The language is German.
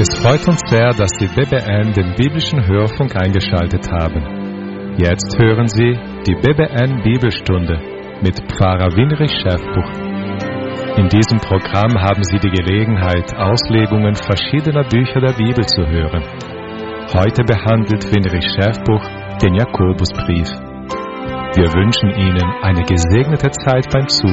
Es freut uns sehr, dass Sie BBN den biblischen Hörfunk eingeschaltet haben. Jetzt hören Sie die BBN Bibelstunde mit Pfarrer Winrich Schäfbuch. In diesem Programm haben Sie die Gelegenheit, Auslegungen verschiedener Bücher der Bibel zu hören. Heute behandelt Winrich Schäfbuch den Jakobusbrief. Wir wünschen Ihnen eine gesegnete Zeit beim Zuhören.